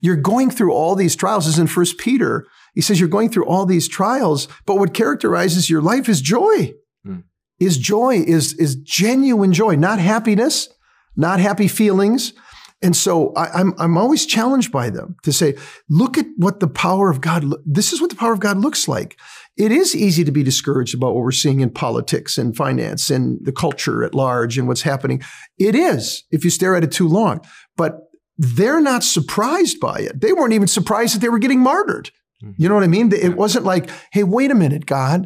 You're going through all these trials. As in 1 Peter, he says you're going through all these trials, but what characterizes your life is joy. Is joy, is genuine joy, not happiness, not happy feelings. And so I'm always challenged by them to say, look at what the power of God, this is what the power of God looks like. It is easy to be discouraged about what we're seeing in politics and finance and the culture at large and what's happening. It is, if you stare at it too long. But they're not surprised by it. They weren't even surprised that they were getting martyred. You know what I mean? It wasn't like, hey, wait a minute, God.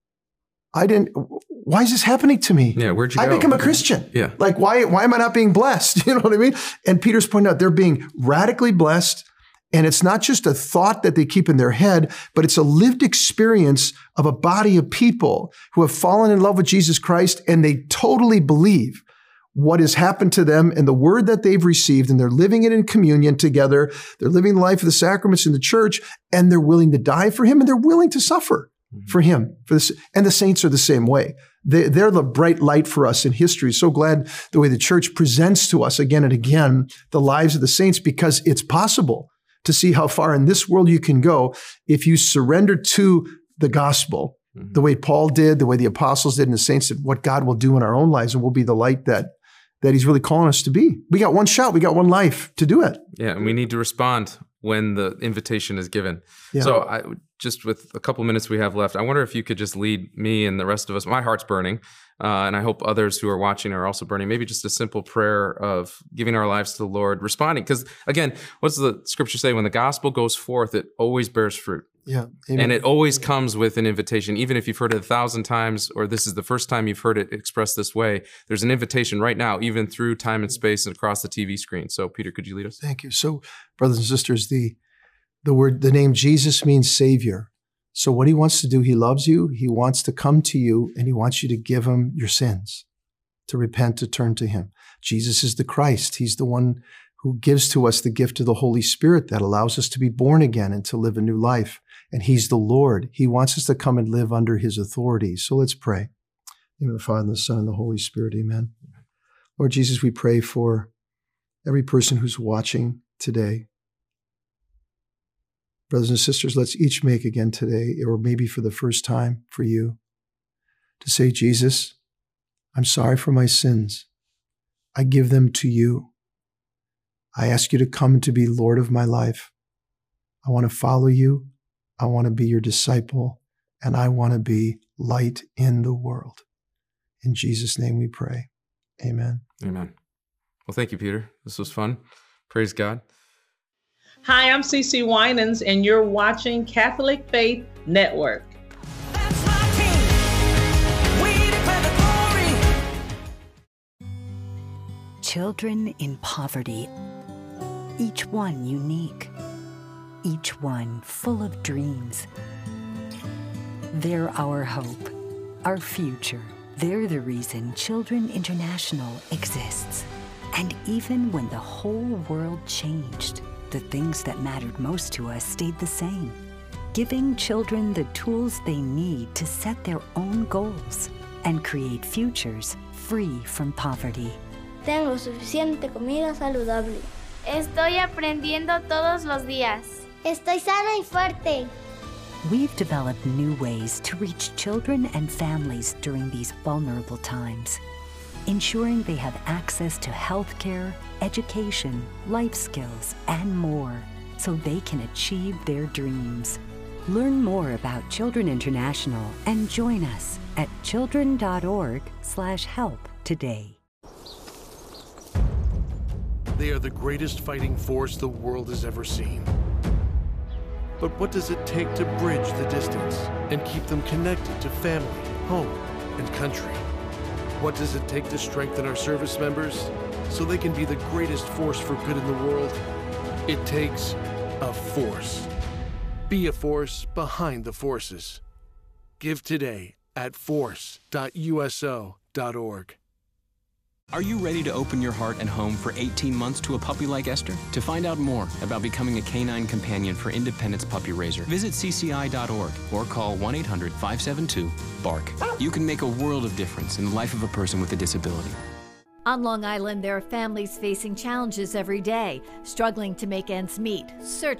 Why is this happening to me? Yeah, where'd you go? I become a Christian. Yeah. Like, why am I not being blessed? You know what I mean? And Peter's pointing out they're being radically blessed. And it's not just a thought that they keep in their head, but it's a lived experience of a body of people who have fallen in love with Jesus Christ, and they totally believe what has happened to them and the word that they've received, and they're living it in communion together. They're living the life of the sacraments in the church, and they're willing to die for him, and they're willing to suffer for him. And the saints are the same way. They're the bright light for us in history. So glad the way the church presents to us again and again the lives of the saints, because it's possible to see how far in this world you can go if you surrender to the gospel, the way Paul did, the way the apostles did, and the saints did, what God will do in our own lives, and we'll be the light that he's really calling us to be. We got one shot. We got one life to do it. Yeah, and we need to respond when the invitation is given. Yeah. So just with a couple minutes we have left, I wonder if you could just lead me and the rest of us. My heart's burning, and I hope others who are watching are also burning. Maybe just a simple prayer of giving our lives to the Lord, responding. Because again, what's the scripture say? When the gospel goes forth, it always bears fruit. Yeah. Amen. And it always comes with an invitation. Even if you've heard it 1,000 times, or this is the first time you've heard it expressed this way, there's an invitation right now, even through time and space and across the TV screen. So Peter, could you lead us? Thank you. So brothers and sisters, the name Jesus means Savior. So what he wants to do, he loves you. He wants to come to you, and he wants you to give him your sins, to repent, to turn to him. Jesus is the Christ. He's the one who gives to us the gift of the Holy Spirit that allows us to be born again and to live a new life. And he's the Lord. He wants us to come and live under his authority. So let's pray. In the name of the Father, and the Son, and the Holy Spirit. Amen. Lord Jesus, we pray for every person who's watching today. Brothers and sisters, let's each make again today, or maybe for the first time for you, to say, Jesus, I'm sorry for my sins. I give them to you. I ask you to come to be Lord of my life. I want to follow you. I want to be your disciple, and I want to be light in the world. In Jesus' name we pray. Amen. Amen. Well, thank you, Peter. This was fun. Praise God. Hi, I'm CeCe Winans, and you're watching Catholic Faith Network. Children in poverty, each one unique, each one full of dreams. They're our hope, our future. They're the reason Children International exists. And even when the whole world changed, the things that mattered most to us stayed the same. Giving children the tools they need to set their own goals and create futures free from poverty. Tengo suficiente comida saludable. Estoy aprendiendo todos los días. Estoy sana y fuerte. We've developed new ways to reach children and families during these vulnerable times, ensuring they have access to healthcare, education, life skills, and more, so they can achieve their dreams. Learn more about Children International and join us at children.org/help today. They are the greatest fighting force the world has ever seen. But what does it take to bridge the distance and keep them connected to family, home, and country? What does it take to strengthen our service members so they can be the greatest force for good in the world? It takes a force. Be a force behind the forces. Give today at force.uso.org. Are you ready to open your heart and home for 18 months to a puppy like Esther? To find out more about becoming a canine companion for Independence Puppy Raiser, visit cci.org or call 1-800-572-BARK. You can make a world of difference in the life of a person with a disability. On Long Island, there are families facing challenges every day, struggling to make ends meet, searching